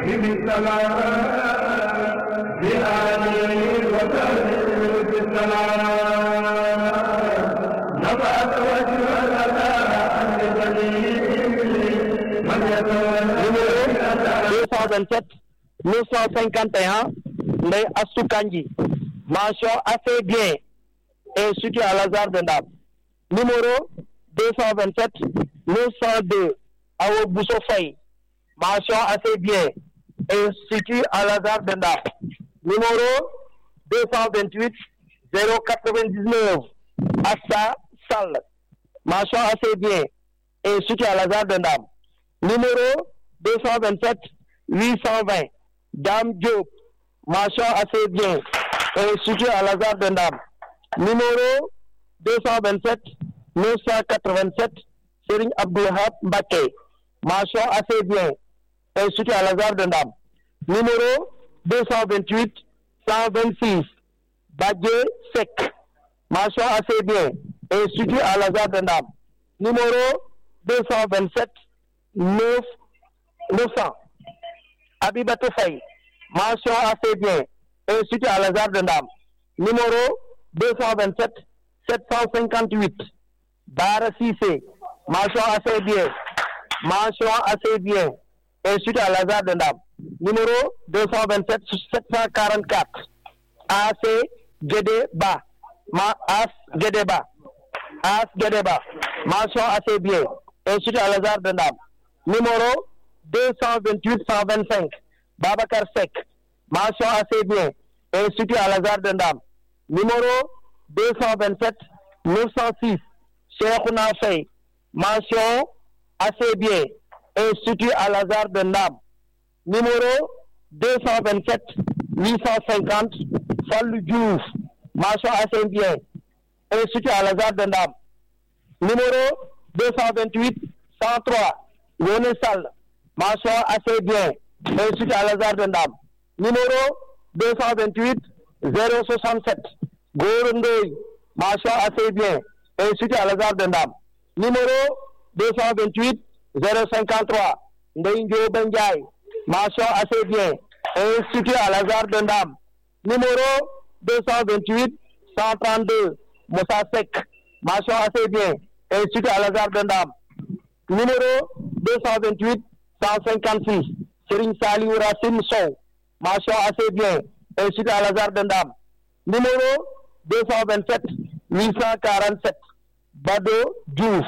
Ndeye Assou Kandji, mention assez bien, institut Al-Azhar de Ndam. Numéro 227 902 Awo Bousso Faye, mention assez bien, institut Al-Azhar de Ndam. Numéro 228 099 Assa Sall, mention assez bien, institut Al-Azhar de Ndam. Numéro 227 820 Dame Diop, mention assez bien, institut Al-Azhar de Ndam. Numéro 227 987 Serigne Abdoulahab Mbacké, mention assez bien, institut Al-Azhar de Ndam. Numéro 228 126 Badje Seck, mention assez bien, institut Al-Azhar de Ndam. Numéro 227 900 Abibatou Faye, mention assez bien, institut Al-Azhar de Ndam. Numéro 227 758 Bara Cissé, mention assez bien, institut Al-Azhar de Ndam. Numéro 227 744 AC Guédéba, mention assez bien, institut Al-Azhar de Ndam. Numéro 228 125 Babacar Seck, mention assez bien, institut Al-Azhar de Ndam. Numéro 227 906 Cheikhouna Faye, mention assez bien, institut Al-Azhar de Ndam. Numéro 227 850 Fallou Diouf, mention assez bien, institut Al-Azhar de Ndam. Numéro 228 103 Yone Sall, mention assez bien, institut Al-Azhar de Ndam. Numéro 228 067 Gorondoy, mention assez bien, institut Al-Azhar de Ndam. Numéro 228 053 Ndeye Benjaye, mention assez bien, institut Al-Azhar de Ndam. Numéro 228 132 Moussa Seck, mention assez bien, institut Al-Azhar de Ndam. Numéro 228 156 Serigne Saliou Racine Sow, mention assez bien, institut Al-Azhar de Ndam. Numéro 227 847 Bado Diouf,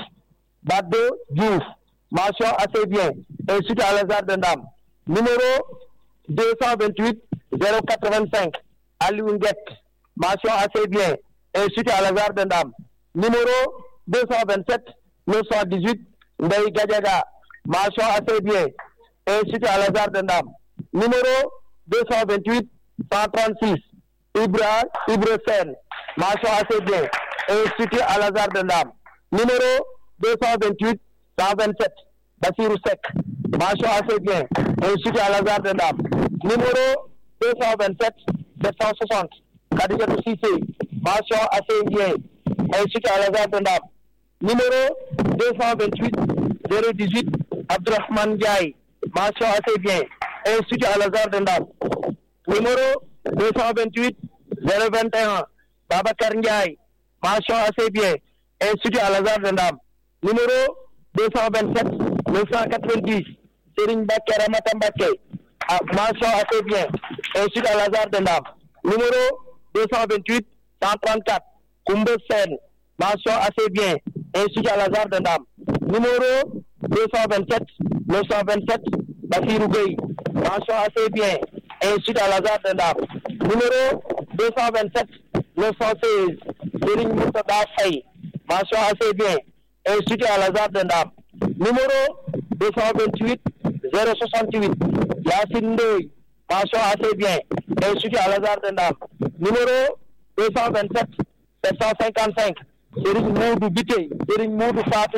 mention assez bien, institut Al-Azhar de Ndam. Numéro 228 085 Aliou Nguet, mention assez bien, institut Al-Azhar de Ndam. Numéro 227 918 Ndeye Gadiaga, mention assez bien, institut Al-Azhar de Ndam. Numéro 228 136 Ibra Sen, mention assez bien, institut Al-Azhar de Ndam. Numéro 228 127 Bassirou Seck, mention assez bien, institut Al-Azhar de Ndam. Numéro 227 760 Khadijatou Cissé, mention assez bien, institut Al-Azhar de Ndam. Numéro 228 018 Abdourahmane Ndiaye, mention assez bien, institut Al-Azhar de Ndam. Numéro 228 021 Babacar Ndiaye, mention assez bien, institut Al-Azhar de Ndam. Numéro 227 990 Serigne Mbacké Ramata Mbacké, mention assez bien, institut Al-Azhar de Ndam. Numéro 228 134 Koumbe Sen, mention assez bien, institut Al-Azhar de Ndam. Numéro 227 927 Bassirou Gueye, mention assez bien, institut Al-Azhar de Ndam. Numéro 227 916 Serigne Mourtada Faye, mention assez bien, institut Al-Azhar de Ndam. Numéro 228 068 Yacine Ndoye, mention assez bien, institut Al-Azhar de Ndam. Numéro 227 755 Serigne Moudou Bité, Serigne Moudou Fatou